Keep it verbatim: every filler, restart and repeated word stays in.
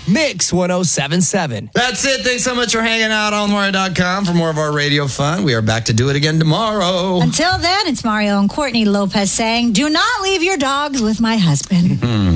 Mix one oh seven point seven. That's it. Thanks so much for hanging out on Mario dot com for more of our radio fun. We are back to do it again tomorrow. Until then, it's Mario and Courtney Lopez saying, do not leave your dogs with my husband.